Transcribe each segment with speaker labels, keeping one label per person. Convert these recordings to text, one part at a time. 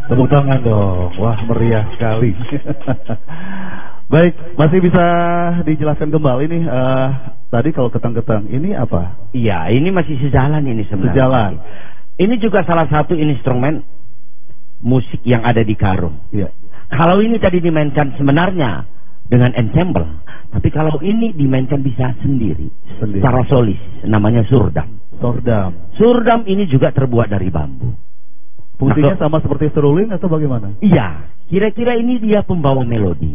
Speaker 1: Tepuk tangan dong. Wah, meriah sekali. Baik, masih bisa dijelaskan kembali nih. Tadi kalau ketang-ketang ini apa?
Speaker 2: Iya, ini masih sejalan ini sebenarnya.
Speaker 1: Sejalan.
Speaker 2: Ini juga salah satu instrumen musik yang ada di karung.
Speaker 1: Iya.
Speaker 2: Kalau ini tadi dimainkan sebenarnya dengan ensemble, tapi kalau ini dimainkan bisa sendiri. Secara solis, namanya surdam. Surdam ini juga terbuat dari bambu.
Speaker 1: Fungsinya sama seperti seruling atau bagaimana?
Speaker 2: Iya, kira-kira ini dia pembawa melodi.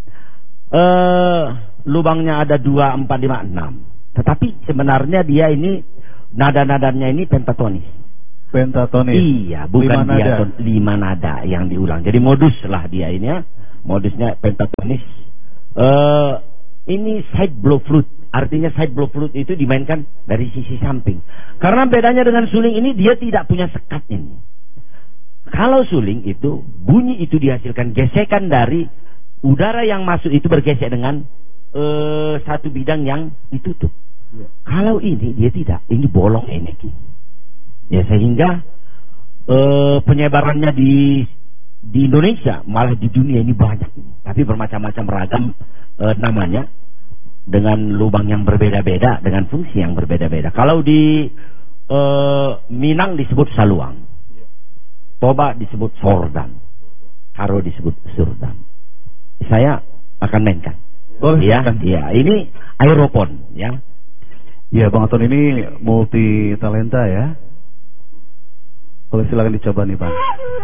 Speaker 2: Lubangnya ada 2, 4, 5, 6. Tetapi sebenarnya dia ini nada-nadanya ini pentatonis.
Speaker 1: Pentatonis.
Speaker 2: Iya, bukan dia 5 nada yang diulang. Jadi modus lah dia ini ya. Modusnya pentatonis. Ini side blow flute. Artinya side blow flute itu dimainkan dari sisi samping. Karena bedanya dengan suling ini dia tidak punya sekat ini. Kalau suling itu bunyi itu dihasilkan gesekan dari udara yang masuk itu bergesek dengan satu bidang yang ditutup. Ya. Kalau ini dia tidak, ini bolong ini. Ya sehingga penyebarannya di Indonesia malah di dunia ini banyak. Tapi bermacam-macam ragam namanya dengan lubang yang berbeda-beda dengan fungsi yang berbeda-beda. Kalau di Minang disebut saluang. Toba disebut sordam, Karo disebut surdam. Saya akan mainkan.
Speaker 1: Boleh.
Speaker 2: Ya, ini aeropon, ya.
Speaker 1: Ya, Bang Anton ini multi talenta ya. Boleh silakan dicoba nih, Bang.